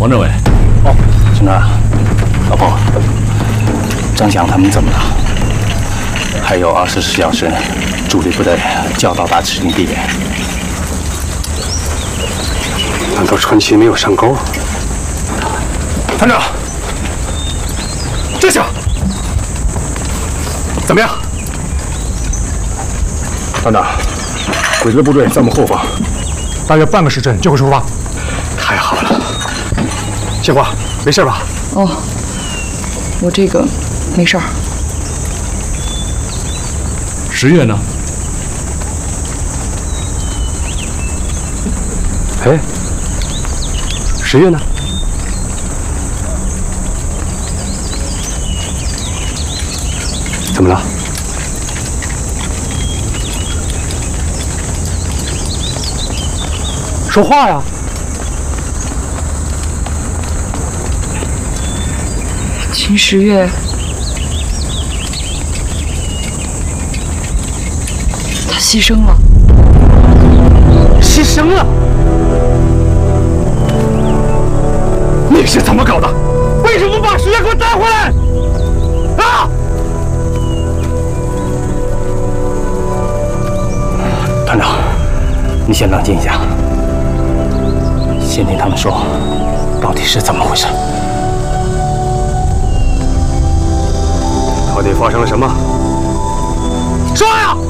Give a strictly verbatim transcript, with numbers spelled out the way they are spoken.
王政委。哦， 陈川，老婆，张翔他们怎么了？还有二十四小时，主力部队就要到达指定地点。 难道川崎没有上钩？ 团长，这下怎么样？团长，鬼子的部队在我们后方，大约半个时辰就会出发。太好了，县花，没事吧？ 哦，我这个没事儿。 十月呢？ 哎，十月呢？怎么了？说话呀！ 秦十月，他牺牲了。 牺牲了？ 你是怎么搞的？为什么不把十月给我带回来？啊！ 团长，你先冷静一下，先听他们说，到底是怎么回事？ 到底发生了什么？ 说呀！